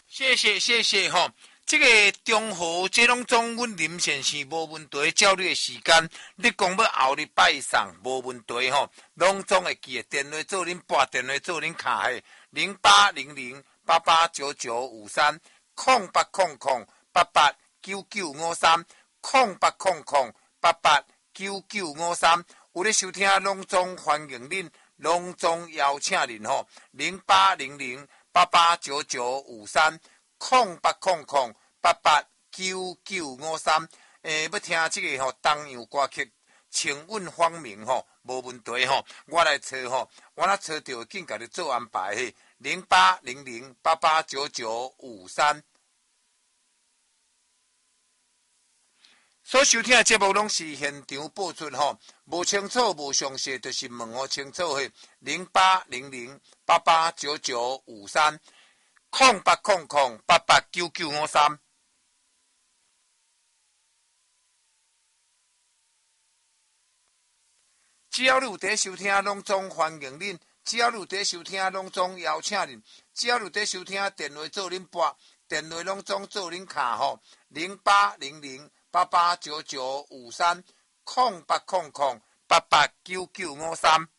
谢谢吼。这个中和，这拢总阮林先生无问题，照你的时间，你讲要后日拜送无问题吼，拢总会记的。电话做恁拨，电话做恁卡的0800889953，0800889953，0800889953。有咧收听拢总欢迎恁，拢总邀请恁吼，0800889953。0800889953，要听这个东洋歌曲，情韵芳名无问题我来找我若找到，紧甲你做安排0800889953。所收听的节目拢是现场播出无清楚无详细，就是问清楚0800889953。0800889953。只要你有在收听，拢总欢迎恁；只要你有在收听，拢总邀请恁；只要你有在收听，电话做恁拨，电话拢总做恁卡0800889953，0800889953。